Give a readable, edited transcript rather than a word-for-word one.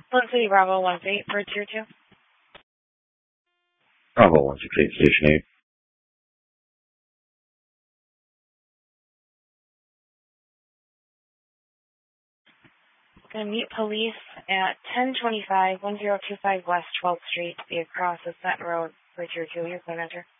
Flint City Bravo 138 for Tier 2. Bravo 168, Station 8. Going to meet police at 1025 1025 West 12th Street to be across the Set Road for Tier 2. You're going to enter.